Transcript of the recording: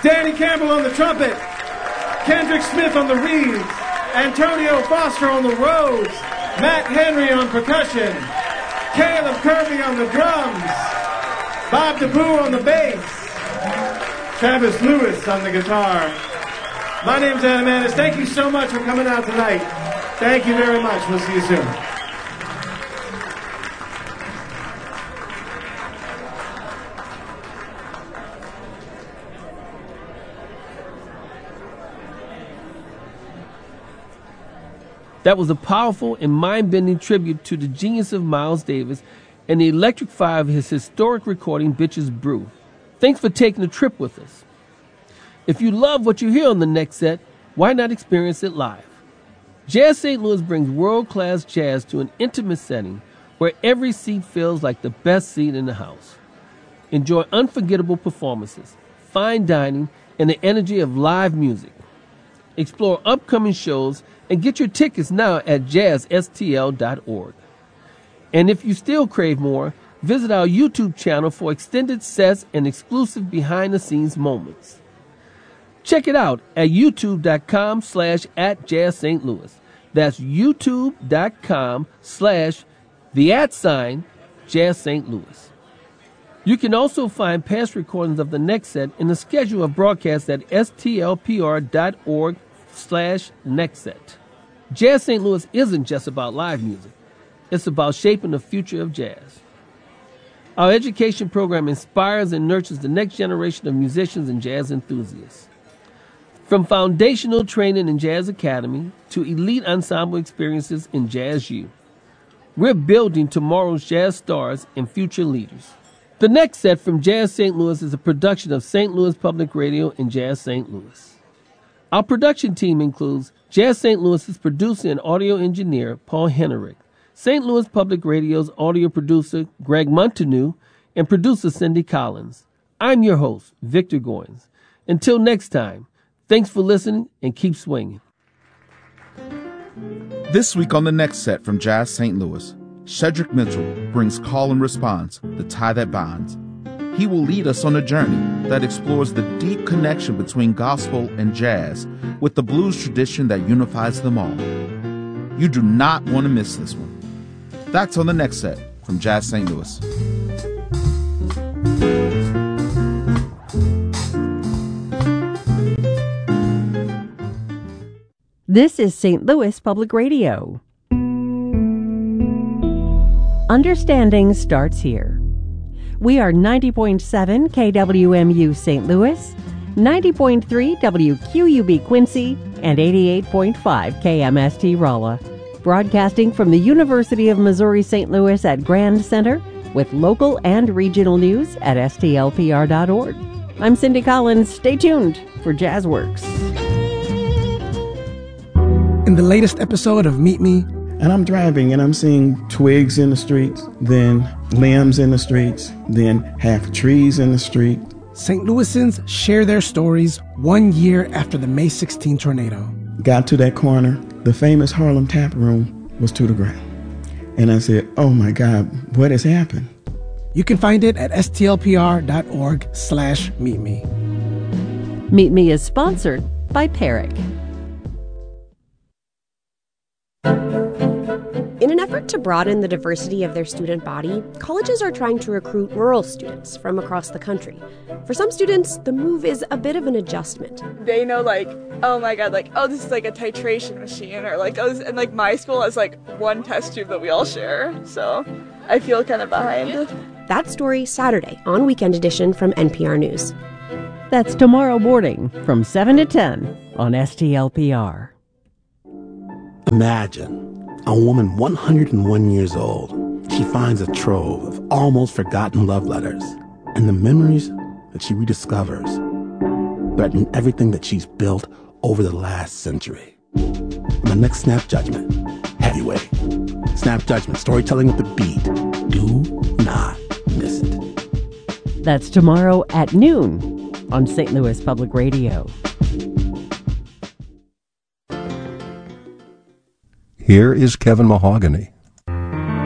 Danny Campbell on the trumpet, Kendrick Smith on the reeds, Antonio Foster on the Rhodes, Matt Henry on percussion, Caleb Kirby on the drums, Bob DeBoo on the bass, Travis Lewis on the guitar. My name's Adam Annis. Thank you so much for coming out tonight. Thank you very much. We'll see you soon. That was a powerful and mind-bending tribute to the genius of Miles Davis and the electric fire of his historic recording, Bitches Brew. Thanks for taking a trip with us. If you love what you hear on the next set, why not experience it live? Jazz St. Louis brings world-class jazz to an intimate setting where every seat feels like the best seat in the house. Enjoy unforgettable performances, fine dining, and the energy of live music. Explore upcoming shows and get your tickets now at jazzstl.org. And if you still crave more, visit our YouTube channel for extended sets and exclusive behind-the-scenes moments. Check it out at youtube.com/@jazzstlouis. That's youtube.com/Jazz St. Louis. You can also find past recordings of the next set in the schedule of broadcasts at stlpr.org/nextset. Jazz St. Louis isn't just about live music. It's about shaping the future of jazz. Our education program inspires and nurtures the next generation of musicians and jazz enthusiasts. From foundational training in Jazz Academy to elite ensemble experiences in Jazz U, we're building tomorrow's jazz stars and future leaders. The next set from Jazz St. Louis is a production of St. Louis Public Radio and Jazz St. Louis. Our production team includes Jazz St. Louis's producer and audio engineer, Paul Henerick, St. Louis Public Radio's audio producer, Greg Montanou, and producer, Cindy Collins. I'm your host, Victor Goins. Until next time, thanks for listening and keep swinging. This week on the next set from Jazz St. Louis, Shedrick Mitchell brings Call and Response, the tie that bonds. He will lead us on a journey that explores the deep connection between gospel and jazz with the blues tradition that unifies them all. You do not want to miss this one. That's on the next set from Jazz St. Louis. This is St. Louis Public Radio. Understanding starts here. We are 90.7 KWMU St. Louis, 90.3 WQUB Quincy, and 88.5 KMST Rolla. Broadcasting from the University of Missouri St. Louis at Grand Center with local and regional news at stlpr.org. I'm Cindy Collins. Stay tuned for JazzWorks. In the latest episode of Meet Me, and I'm driving and I'm seeing twigs in the streets, then limbs in the streets, then half trees in the street. St. Louisans share their stories 1 year after the May 16 tornado. Got to that corner, the famous Harlem Tap Room was to the ground. And I said, oh my God, what has happened? You can find it at stlpr.org/meetme. Meet Me is sponsored by Peric. In an effort to broaden the diversity of their student body, colleges are trying to recruit rural students from across the country. For some students, the move is a bit of an adjustment. They know, like, oh my God, like, oh, this is like a titration machine, or like, oh, and like my school has like one test tube that we all share, so I feel kind of behind. That story Saturday on Weekend Edition from NPR News. That's tomorrow morning from 7 to 10 on STLPR. Imagine a woman 101 years old. She finds a trove of almost forgotten love letters, and the memories that she rediscovers threaten everything that she's built over the last century. On the next Snap Judgment, Heavyweight. Snap Judgment, storytelling with the beat. Do not miss it. That's tomorrow at noon on St. Louis Public Radio. Here is Kevin Mahogany.